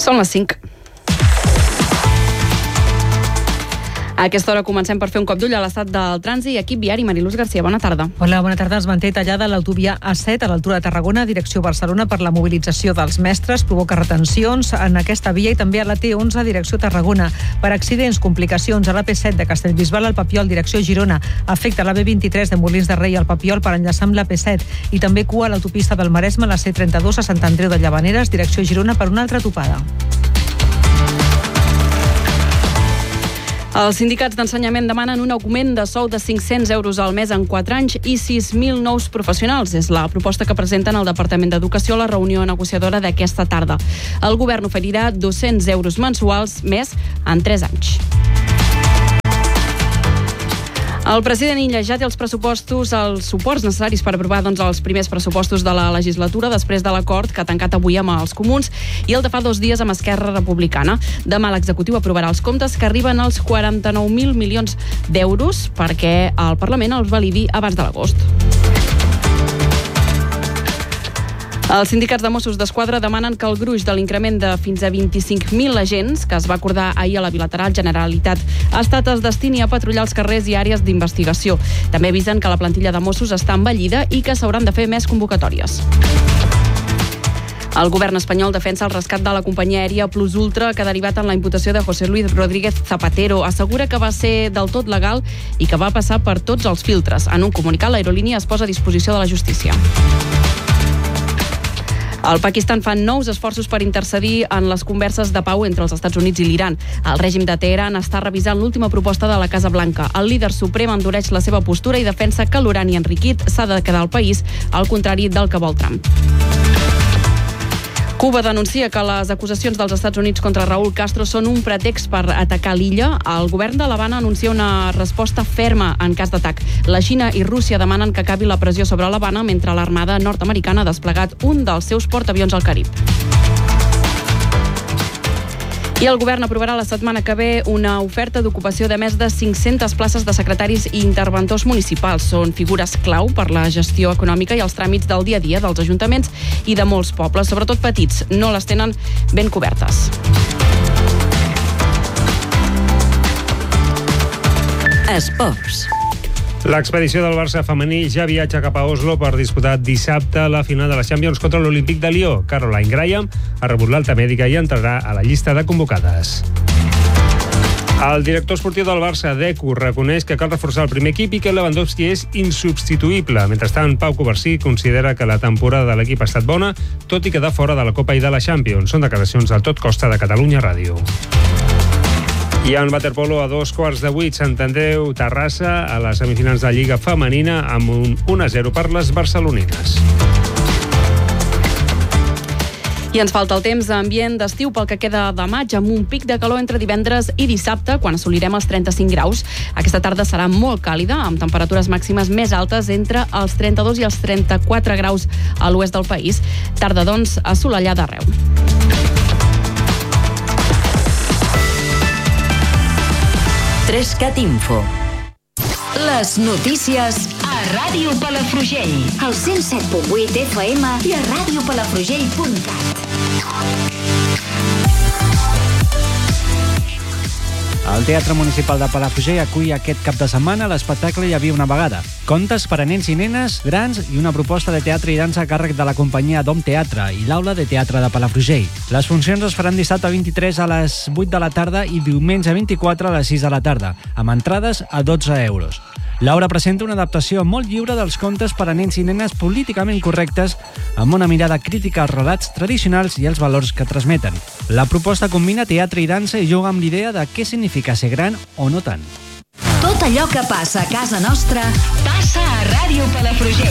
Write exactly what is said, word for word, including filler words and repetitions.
Són les cinc. A aquesta hora comencem per fer un cop d'ull a l'estat del trànsit i equip viari. Mariluz Garcia, bona tarda. Hola, bona tarda. Es manté tallada l'autovia A set a l'altura de Tarragona, direcció Barcelona, per la mobilització dels mestres. Provoca retencions en aquesta via i també a la T onze, direcció Tarragona. Per accidents, complicacions a la P set de Castellbisbal al Papiol, direcció Girona. Afecta la B vint-i-tres de Molins de Rei al Papiol per enllaçar amb la P set. I també cua a l'autopista del Maresme, la C trenta-dos a Sant Andreu de Llavaneres, direcció Girona, per una altra topada. Els sindicats d'ensenyament demanen un augment de sou de cinc-cents euros al mes en quatre anys i sis mil nous professionals. És la proposta que presenten al Departament d'Educació a la reunió negociadora d'aquesta tarda. El govern oferirà dos-cents euros mensuals més en tres anys. El president Illa ja té els pressupostos, els suports necessaris per aprovar doncs, els primers pressupostos de la legislatura després de l'acord que ha tancat avui amb els comuns i el de fa dos dies amb Esquerra Republicana. Demà l'executiu aprovarà els comptes que arriben als quaranta-nou mil milions d'euros perquè el Parlament els validi abans de l'agost. Els sindicats de Mossos d'Esquadra demanen que el gruix de l'increment de fins a vint-i-cinc mil agents que es va acordar ahir a la bilateral Generalitat Estat es destini a patrullar els carrers i àrees d'investigació. També avisen que la plantilla de Mossos està envellida i que s'hauran de fer més convocatòries. El govern espanyol defensa el rescat de la companyia aèria Plus Ultra que ha derivat en la imputació de José Luis Rodríguez Zapatero. Assegura que va ser del tot legal i que va passar per tots els filtres. En un comunicat, l'aerolínia es posa a disposició de la justícia. El Pakistan fa nous esforços per intercedir en les converses de pau entre els Estats Units i l'Iran. El règim de Teheran està revisant l'última proposta de la Casa Blanca. El líder suprem endureix la seva postura i defensa que l'urani enriquit s'ha de quedar al país, al contrari del que vol Trump. Cuba denuncia que les acusacions dels Estats Units contra Raúl Castro són un pretext per atacar l'illa. El govern de l'Havana anuncia una resposta ferma en cas d'atac. La Xina i Rússia demanen que acabi la pressió sobre l'Havana mentre l'armada nord-americana ha desplegat un dels seus portaavions al Carib. I el govern aprovarà la setmana que ve una oferta d'ocupació de més de cinc-centes places de secretaris i interventors municipals. Són figures clau per la gestió econòmica i els tràmits del dia a dia dels ajuntaments i de molts pobles, sobretot petits. No les tenen ben cobertes. Esports. L'expedició del Barça femení ja viatja cap a Oslo per disputar dissabte la final de la Champions contra l'Olímpic de Lió. Caroline Graham ha rebut l'alta mèdica i entrarà a la llista de convocades. El director esportiu del Barça, Deco, reconeix que cal reforçar el primer equip i que Lewandowski és insubstituïble. Mentrestant, Pau Covarsí considera que la temporada de l'equip ha estat bona, tot i quedar fora de la Copa i de la Champions. Són declaracions del Tot Costa de Catalunya Ràdio. I en waterpolo a dos quarts de vuit, Sant Andreu, Terrassa, a les semifinals de Lliga Femenina, amb un u a zero per les barcelonines. I ens falta el temps ambient d'estiu pel que queda de maig, amb un pic de calor entre divendres i dissabte, quan assolirem els trenta-cinc graus. Aquesta tarda serà molt càlida, amb temperatures màximes més altes entre els trenta-dos i els trenta-quatre graus a l'oest del país. Tarda, doncs, assolellada arreu. Trescat Info. Les notícies a Ràdio Palafrugell. Al cent set punt vuit F M i a ràdio palafrugell punt cat. El Teatre Municipal de Palafrugell acull aquest cap de setmana l'espectacle Hi havia una vegada. Contes per a nens i nenes, grans i una proposta de teatre i dansa a càrrec de la companyia Dom Teatre i l'Aula de Teatre de Palafrugell. Les funcions es faran dissabte vint-i-tres a les vuit de la tarda i diumenge vint-i-quatre a les sis de la tarda, amb entrades a dotze euros. L'obra presenta una adaptació molt lliure dels contes per a nens i nenes políticament correctes, amb una mirada crítica als relats tradicionals i els valors que transmeten. La proposta combina teatre i dansa i juga amb l'idea de què significa ser gran o no tant. Tot allò que passa a casa nostra passa a Ràdio Palafrugell.